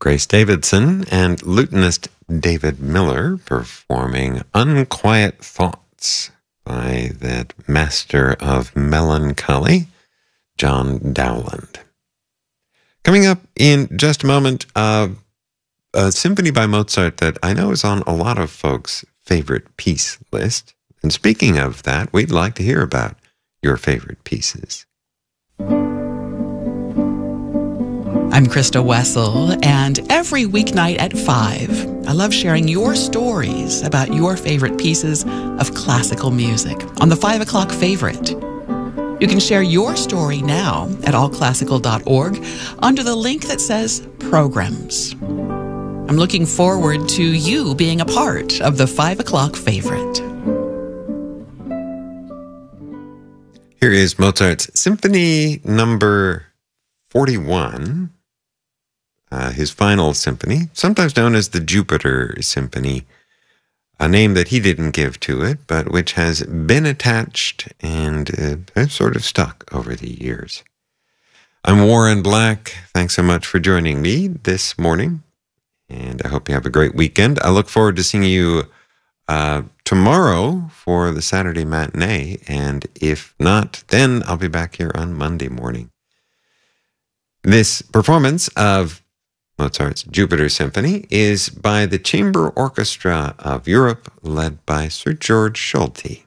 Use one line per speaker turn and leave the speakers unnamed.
Grace Davidson and lutenist David Miller performing Unquiet Thoughts by that master of melancholy, John Dowland. Coming up in just a moment, a symphony by Mozart that I know is on a lot of folks' favorite piece list. And speaking of that, we'd like to hear about your favorite pieces.
I'm Krista Wessel, and every weeknight at 5, I love sharing your stories about your favorite pieces of classical music on the 5 o'clock favorite. You can share your story now at allclassical.org under the link that says Programs. I'm looking forward to you being a part of the 5 o'clock favorite.
Here is Mozart's Symphony number 41, his final symphony, sometimes known as the Jupiter Symphony, a name that he didn't give to it, but which has been attached and has sort of stuck over the years. I'm Warren Black. Thanks so much for joining me this morning, and I hope you have a great weekend. I look forward to seeing you tomorrow for the Saturday matinee, and if not, then I'll be back here on Monday morning. This performance of Mozart's Jupiter Symphony is by the Chamber Orchestra of Europe, led by Sir George Solti.